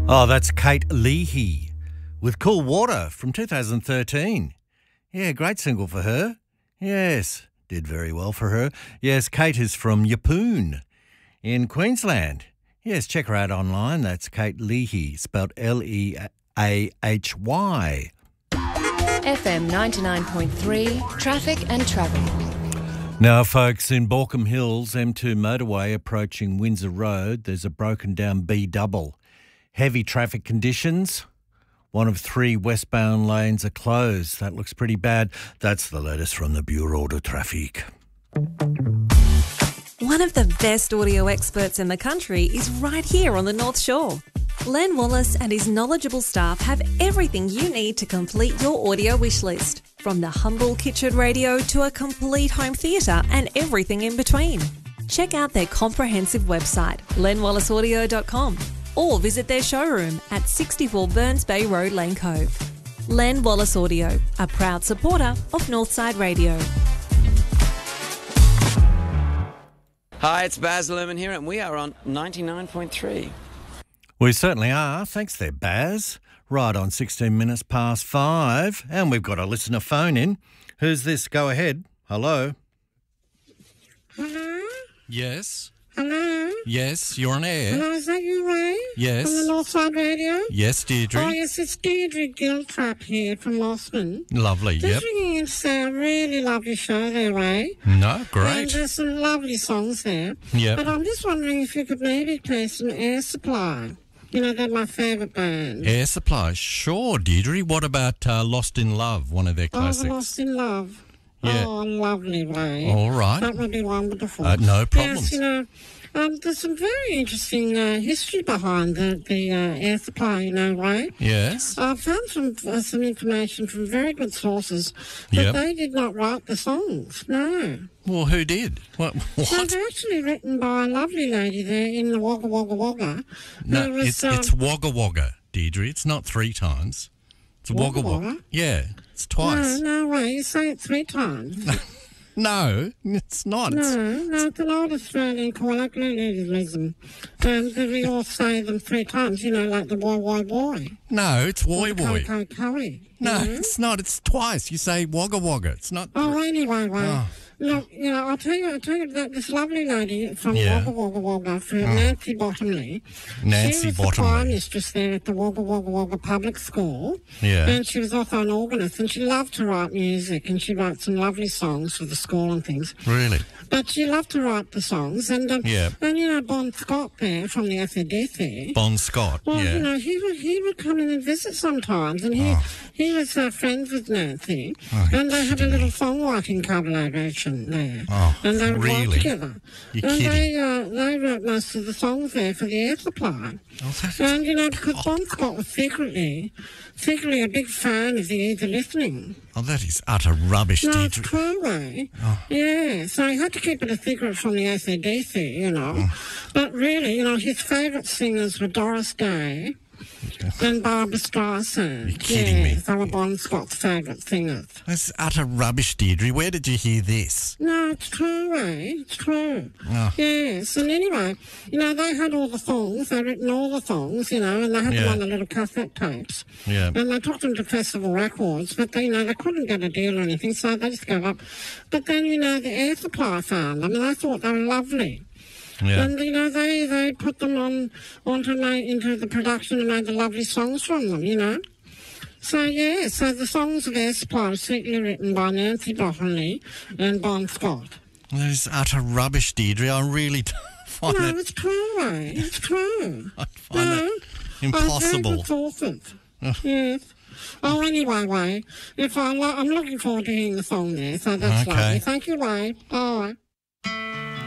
Oh, that's Kate Leahy with Cool Water from 2013. Yeah, great single for her. Yes, did very well for her. Yes, Kate is from Yeppoon in Queensland. Yes, check her out online. That's Kate Leahy, spelled Leahy. FM 99.3, traffic and travel. Now, folks, in Baulkham Hills, M2 motorway approaching Windsor Road, there's a broken down B-double. Heavy traffic conditions. One of 3 westbound lanes are closed. That looks pretty bad. That's the latest from the Bureau de Trafic. One of the best audio experts in the country is right here on the North Shore. Len Wallace and his knowledgeable staff have everything you need to complete your audio wish list, from the humble kitchen radio to a complete home theatre and everything in between. Check out their comprehensive website, lenwallaceaudio.com, or visit their showroom at 64 Burns Bay Road, Lane Cove. Len Wallace Audio, a proud supporter of Northside Radio. Hi, it's Baz Luhrmann here, and we are on 99.3. We certainly are. Thanks there, Baz. Right on 16 minutes past 5. And we've got a listener phone in. Who's this? Go ahead. Hello. Hello? Yes. Hello? Yes, you're on air. Hello, is that you, Ray? Yes. From the Northside Radio? Yes, Deirdre. Oh, yes, it's Deirdre Giltrap here from Losman. Lovely, Just yep. ringing in to say a really lovely show there, Ray. No, And great. there's some lovely songs there. Yep. But I'm just wondering if you could maybe play some Air Supply. You know, they're my favourite band. Air Supply, sure, Deirdre. What about Lost in Love, one of their Oh, classics? The Lost in Love. Yeah. Oh, lovely, Ray. All right. That would be wonderful. No problems. Yes, you know, there's some very interesting history behind the Air Supply, you know, Ray. Yes. I've found some information from very good sources that Yep. they did not write the songs, no. Well, who did? What? So they're actually written by a lovely lady there in the Wagga Wagga Wagga. No, who was, it's Wagga Wagga, Deirdre. It's not 3 times. It's Wagga Wagga? Wagga. Yeah, it's twice. No way, you say it 3 times. No, it's not. No, it's an old Australian colloquialism. We all say them 3 times, you know, like the boy. No, it's woy woy. Curry. No, it's not. It's twice. You say Wagga Wagga. It's not. Oh, anyway, Ray. Oh. Look, you know, I'll tell you that this lovely lady from Yeah. Wagga Wagga, Nancy Bottomley. Nancy she was Bottomley. the prime mistress there at the Wagga Public School. Yeah. And she was also an organist, and she loved to write music, and she wrote some lovely songs for the school and things. Really? But she loved to write the songs, and Yeah. and you know, Bon Scott there from the SADC. Bon Scott. Well, yeah. you know, he would come in and visit sometimes, and he was friends with Nancy, Oh, and they had a little songwriting collaboration there, Oh, and they would really? write together. You're and kidding. they wrote most of the songs there for the Air Supply. Oh, that's- And you know, because Bon Scott was secretly a big fan of the Easy Listening. Oh, that is utter rubbish, No, it's Deirdre. true, Ray. Oh. Yeah, so he had to keep it a secret from the ACDC, you know. Oh. But really, you know, his favourite singers were Doris Day and Barbara Streisand. You're kidding me. They were Bon Scott's favourite singers. That's utter rubbish, Deirdre. Where did you hear this? No, it's true, Ray. It's true. Oh. Yes, and anyway, you know, they had all the songs. They'd written all the songs, you know, and they had them Yeah. on the little cassette tapes. Yeah. And they took them to Festival Records, but they, you know, they couldn't get a deal or anything, so they just gave up. But then, you know, the Air Supply found them, and they thought they were lovely. Yeah. And, you know, they put them into the production and made the lovely songs from them, you know. So, yeah, so the songs of Air Supply are secretly written by Nancy Bottomley and Bon Scott. That is utter rubbish, Deirdre. I really find No, that. it's true, Ray. It's true. I find that impossible. Very good sources. Yes. Oh, anyway, Ray, I'm looking forward to hearing the song there, so that's Okay. lovely. Thank you, Ray. All right.